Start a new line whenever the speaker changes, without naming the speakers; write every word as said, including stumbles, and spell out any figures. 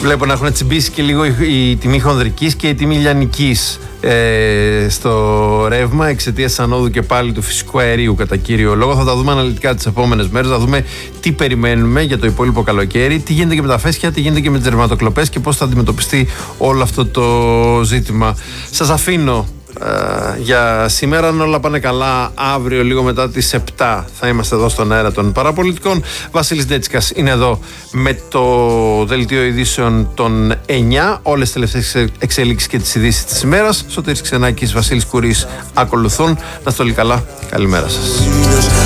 Βλέπω να έχουν τσιμπήσει και λίγο η, η τιμή χονδρικής και η τιμή λιανικής ε, στο ρεύμα εξαιτίας της ανόδου και πάλι του φυσικού αερίου κατά κύριο λόγο. Θα τα δούμε αναλυτικά τις επόμενες μέρες, θα δούμε τι περιμένουμε για το υπόλοιπο καλοκαίρι, τι γίνεται και με τα φέσκια, τι γίνεται και με τις ρευματοκλοπές και πώς θα αντιμετωπιστεί όλο αυτό το ζήτημα. Σας αφήνω Uh, για σήμερα, αν όλα πάνε καλά, αύριο λίγο μετά τις επτά θα είμαστε εδώ στον αέρα των παραπολιτικών. Βασίλης Ντέτσικας είναι εδώ με το δελτίο ειδήσεων των εννιά, όλες τις τελευταίες εξέλιξεις και τις ειδήσεις της ημέρας. Σωτήρης Ξενάκης, Βασίλης Κουρής ακολουθούν. Να είστε όλοι καλά, καλημέρα σας.